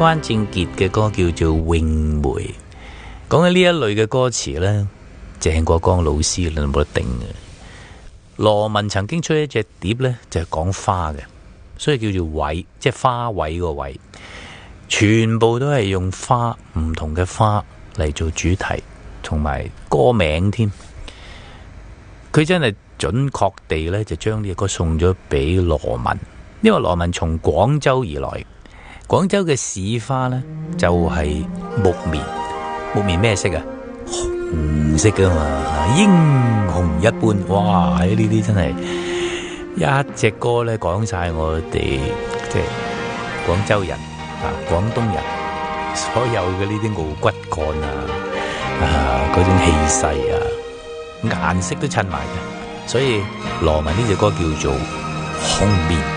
關正傑嘅歌叫做《詠梅》。講緊呢一類嘅歌詞呢，鄭國江老師你冇得頂嘅。羅文曾經出一隻碟呢，就係講花嘅，所以叫做卉，即係花卉個卉，全部都係用花，唔同嘅花嚟做主題同埋歌名添。佢真係準確地呢，就將呢個歌送咗俾羅文，因為羅文從廣州而來。廣州嘅市花呢，就係木棉，木棉咩色啊？紅色噶嘛，英雄一般。哇！呢啲真係一隻歌呢，講晒我哋即係廣州人啊，廣東人所有嘅呢啲傲骨幹啊，嗰種氣勢啊，顏色都襯埋嘅。所以羅文呢隻歌叫做《紅棉》。